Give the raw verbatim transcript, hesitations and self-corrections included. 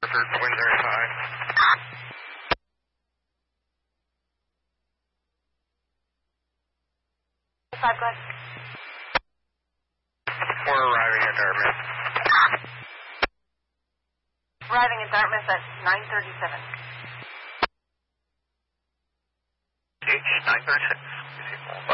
Wind very high. Five, go ahead. We're arriving at Dartmouth. Arriving at Dartmouth at nine thirty-seven. H nine thirty-six.